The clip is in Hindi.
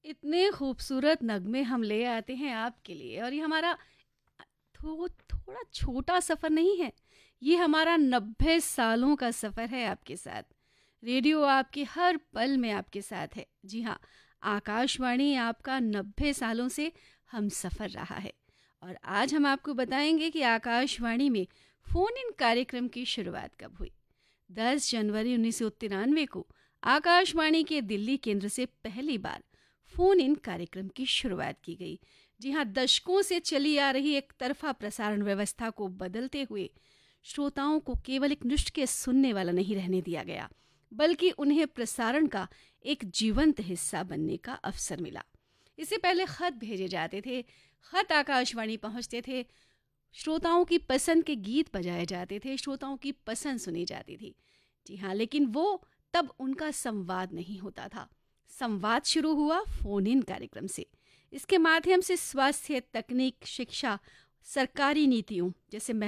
इतने खूबसूरत नगमे हम ले आते हैं आपके लिए और ये हमारा थोड़ा छोटा सफ़र नहीं है। ये हमारा 90 सालों का सफ़र है आपके साथ। रेडियो आपके हर पल में आपके साथ है। जी हाँ, आकाशवाणी आपका 90 सालों से हम सफ़र रहा है। और आज हम आपको बताएंगे कि आकाशवाणी में फ़ोन इन कार्यक्रम की शुरुआत कब हुई। 10 जनवरी 1993 को आकाशवाणी के दिल्ली केंद्र से पहली बार फ़ोन इन कार्यक्रम की शुरुआत की गई। जी हाँ, दशकों से चली आ रही एक तरफा प्रसारण व्यवस्था को बदलते हुए श्रोताओं को केवल एक नुष्ट के सुनने वाला नहीं रहने दिया गया, बल्कि उन्हें प्रसारण का एक जीवंत हिस्सा बनने का अवसर मिला। इससे पहले खत भेजे जाते थे, खत आकाशवाणी पहुंचते थे, श्रोताओं की पसंद के गीत बजाए जाते थे, श्रोताओं की पसंद सुनी जाती थी। जी हाँ, लेकिन वो तब उनका संवाद नहीं होता था। संवाद शुरू हुआ फ़ोन इन कार्यक्रम से। इसके माध्यम से स्वास्थ्य, तकनीक, शिक्षा, सरकारी नीतियों जैसे